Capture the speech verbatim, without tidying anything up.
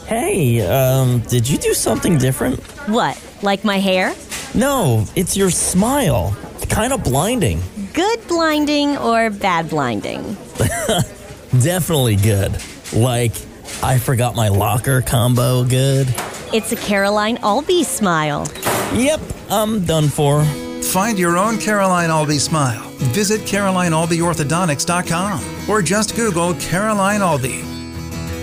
Hey, um, did you do something different? What, like my hair? No, it's your smile. It's kind of blinding. Good blinding or bad blinding? Definitely good. Like, I forgot my locker combo good. It's a Caroline Albee smile. Yep, I'm done for. Find your own Caroline Albee smile. Visit Caroline Albee Orthodontics dot com or just Google Caroline Albee.